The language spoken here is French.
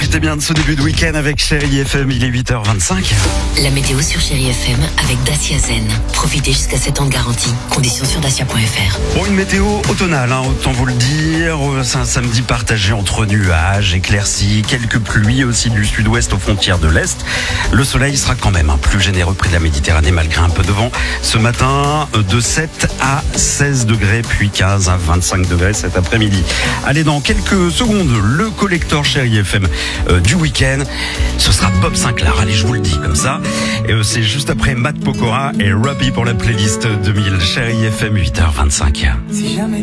Profitez bien de ce début de week-end avec Chérie FM, il est 8h25. La météo sur Chérie FM avec Dacia Zen. Profitez jusqu'à 7 ans de garantie. Conditions sur dacia.fr. Bon, une météo automnale, autant vous le dire. C'est un samedi partagé entre nuages, éclaircies, quelques pluies aussi du sud-ouest aux frontières de l'est. Le soleil sera quand même plus généreux près de la Méditerranée malgré un peu de vent. Ce matin, de 7 à 16 degrés, puis 15 à 25 degrés cet après-midi. Allez, dans quelques secondes, le collector Chérie FM du week-end. Ce sera Bob Sinclair. Allez, je vous le dis comme ça. Et c'est juste après Matt Pokora et Robbie pour la playlist 2000 Chérie FM 8h25. Si jamais